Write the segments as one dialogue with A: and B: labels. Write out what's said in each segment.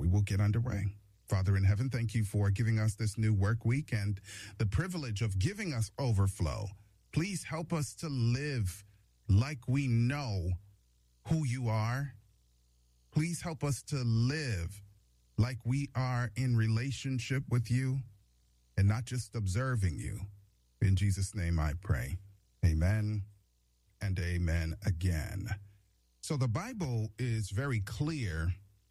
A: will get underway. Father in heaven, thank you for giving us this new work week and the privilege of giving us overflow. Please help us to live like we know who you are. Please help us to live like we are in relationship with you and not just observing you. In Jesus' name I pray. Amen and amen again. So the Bible is very clear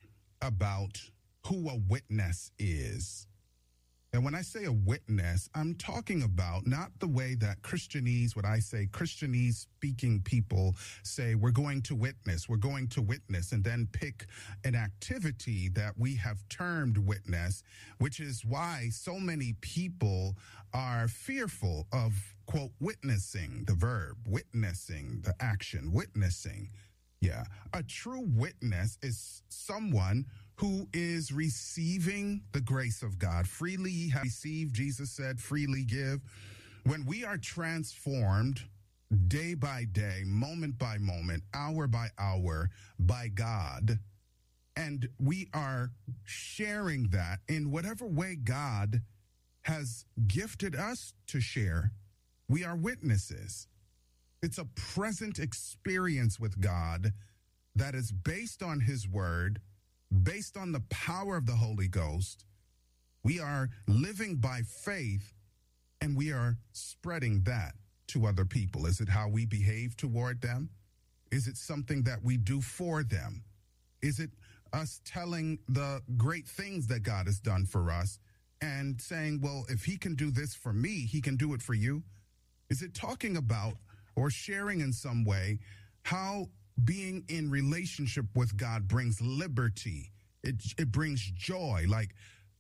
A: about who a witness is. And when I say a witness, I'm talking about not the way that Christianese, what I say, Christianese speaking people say, we're going to witness, and then pick an activity that we have termed witness, which is why so many people are fearful of, quote, witnessing, the verb, witnessing, the action, witnessing. Yeah. A true witness is someone who is receiving the grace of God. Freely have received, Jesus said, freely give. When we are transformed day by day, moment by moment, hour by hour by God, and we are sharing that in whatever way God has gifted us to share, we are witnesses. It's a present experience with God that is based on his word, based on the power of the Holy Ghost. We are living by faith, and we are spreading that to other people. Is it how we behave toward them? Is it something that we do for them? Is it us telling the great things that God has done for us and saying, well, if he can do this for me, he can do it for you? Is it talking about or sharing in some way how being in relationship with God brings liberty? It brings joy. Like,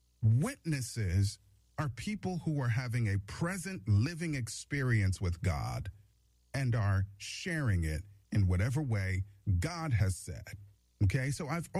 A: witnesses are people who are having a present living experience with God and are sharing it in whatever way God has said. Okay, so I've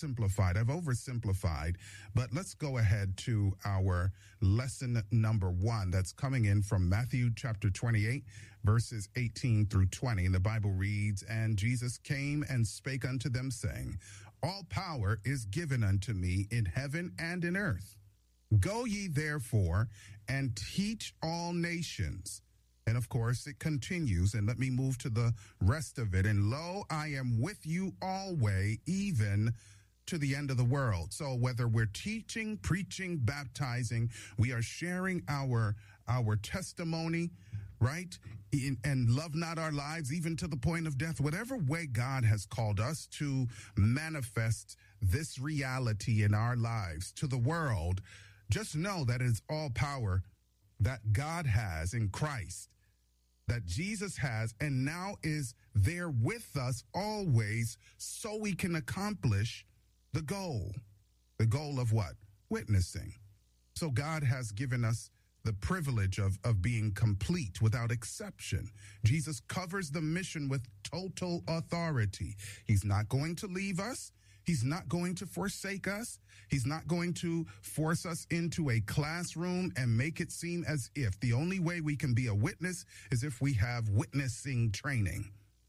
A: oversimplified, but let's go ahead to our lesson number 1 that's coming in from Matthew chapter 28, verses 18 through 20. And the Bible reads, "And Jesus came and spake unto them, saying, All power is given unto me in heaven and in earth. Go ye therefore and teach all nations." And of course, it continues, and let me move to the rest of it. "And lo, I am with you always, even to the end of the world." So whether we're teaching, preaching, baptizing, we are sharing our testimony, right? And love not our lives, even to the point of death. Whatever way God has called us to manifest this reality in our lives to the world, just know that it's all power that God has in Christ, that Jesus has, and now is there with us always, so we can accomplish the goal. The goal of what? Witnessing. So God has given us the privilege of being complete without exception. Jesus covers the mission with total authority. He's not going to leave us. He's not going to forsake us. He's not going to force us into a classroom and make it seem as if the only way we can be a witness is if we have witnessing training.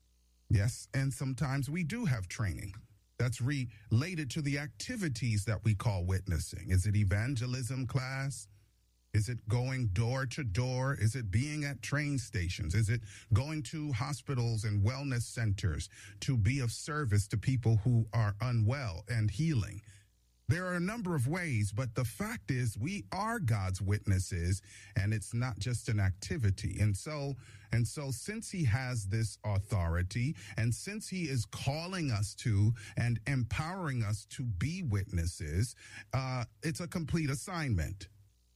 A: Yes, and sometimes we do have training that's related to the activities that we call witnessing. Is it evangelism class? Is it going door to door? Is it being at train stations? Is it going to hospitals and wellness centers to be of service to people who are unwell and healing? There are a number of ways, but the fact is we are God's witnesses, and it's not just an activity. And so since he has this authority, and since he is calling us to and empowering us to be witnesses, it's a complete assignment.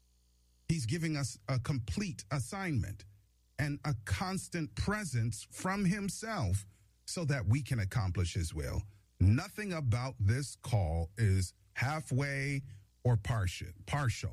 A: He's giving us a complete assignment and a constant presence from himself so that we can accomplish his will. Nothing about this call is halfway or partial.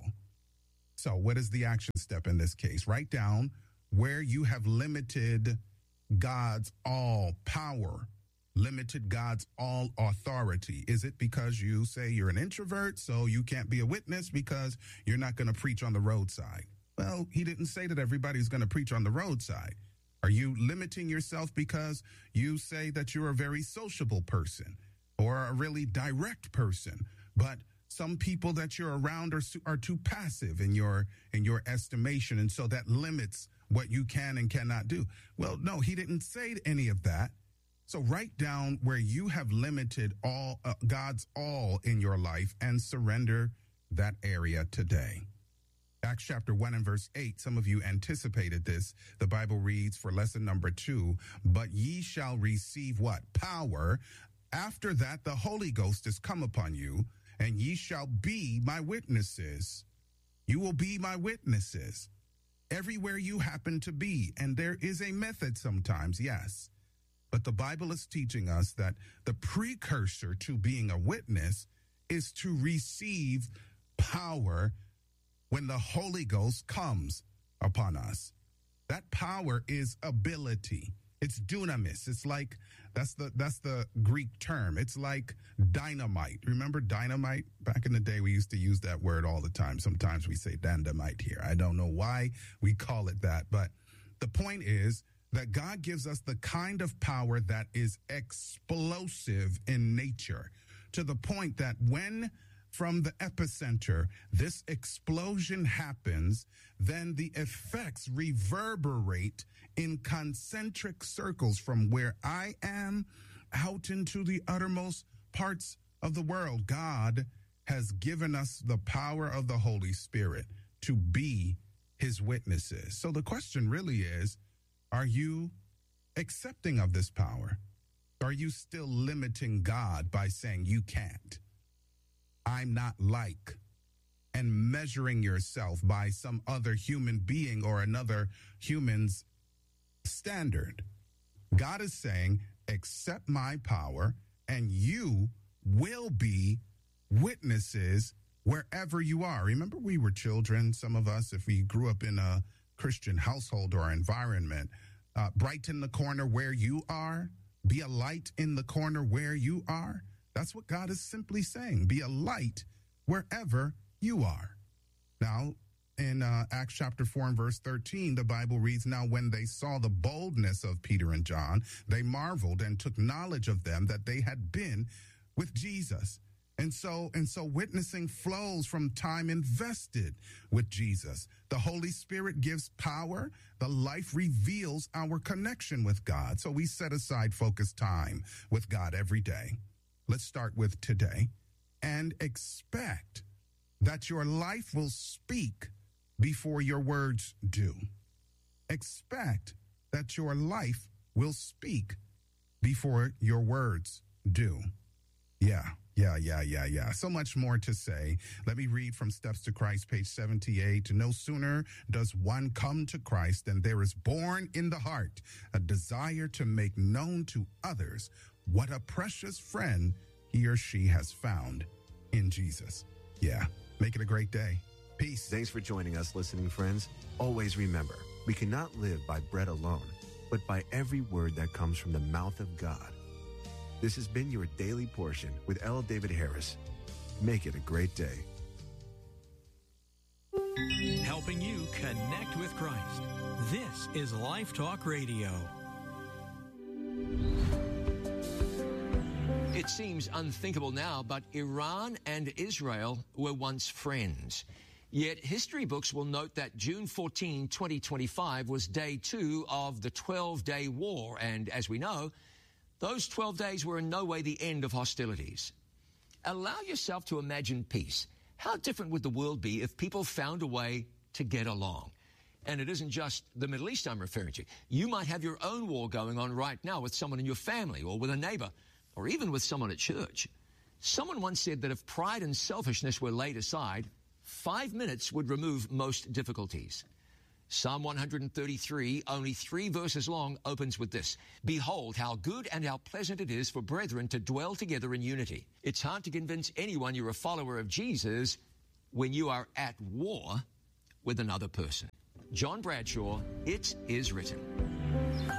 A: So what is the action step in this case? Write down where you have limited God's all power, limited God's all authority. Is it because you say you're an introvert, so you can't be a witness because you're not going to preach on the roadside? Well, he didn't say that everybody's going to preach on the roadside. Are you limiting yourself because you say that you're a very sociable person or a really direct person, but some people that you're around are too passive in your estimation, and so that limits what you can and cannot do. Well, no, he didn't say any of that. So write down where you have limited all God's all in your life and surrender that area today. Acts chapter 1 and verse 8, some of you anticipated this. The Bible reads for lesson number 2, but ye shall receive what? Power. After that, the Holy Ghost is come upon you, and ye shall be my witnesses. You will be my witnesses everywhere you happen to be. And there is a method sometimes, yes. But the Bible is teaching us that the precursor to being a witness is to receive power when the Holy Ghost comes upon us. That power is ability. It's dunamis. It's like, that's the Greek term. It's like dynamite. Remember dynamite? Back in the day, we used to use that word all the time. Sometimes we say dandamite here. I don't know why we call it that. But the point is that God gives us the kind of power that is explosive in nature, to the point that when from the epicenter this explosion happens, then the effects reverberate in concentric circles from where I am out into the uttermost parts of the world. God has given us the power of the Holy Spirit to be his witnesses. So the question really is, are you accepting of this power? Are you still limiting God by saying you can't? I'm not like, and measuring yourself by some other human being or another human's standard. God is saying, accept my power and you will be witnesses wherever you are. Remember, we were children, some of us, if we grew up in a Christian household or environment, brighten the corner where you are, be a light in the corner where you are. That's what God is simply saying. Be a light wherever you are. Now, in Acts chapter 4 and verse 13, the Bible reads, now when they saw the boldness of Peter and John, they marveled and took knowledge of them that they had been with Jesus. And so witnessing flows from time invested with Jesus. The Holy Spirit gives power. The life reveals our connection with God. So we set aside focused time with God every day. Let's start with today, and expect that your life will speak before your words do. Expect that your life will speak before your words do. Yeah. So much more to say. Let me read from Steps to Christ, page 78. No sooner does one come to Christ than there is born in the heart a desire to make known to others what a precious friend he or she has found in Jesus. Yeah, make it a great day. Peace.
B: Thanks for joining us, listening friends. Always remember, we cannot live by bread alone, but by every word that comes from the mouth of God. This has been your Daily Portion with L. David Harris. Make it a great day.
C: Helping you connect with Christ. This is Life Talk Radio.
D: It seems unthinkable now, but Iran and Israel were once friends. Yet history books will note that June 14, 2025 was day 2 of the 12-day war. And as we know, those 12 days were in no way the end of hostilities. Allow yourself to imagine peace. How different would the world be if people found a way to get along? And it isn't just the Middle East I'm referring to. You might have your own war going on right now with someone in your family or with a neighbor or even with someone at church. Someone once said that if pride and selfishness were laid aside, 5 minutes would remove most difficulties. Psalm 133, only 3 verses long, opens with this: behold, how good and how pleasant it is for brethren to dwell together in unity. It's hard to convince anyone you're a follower of Jesus when you are at war with another person. John Bradshaw, It Is Written.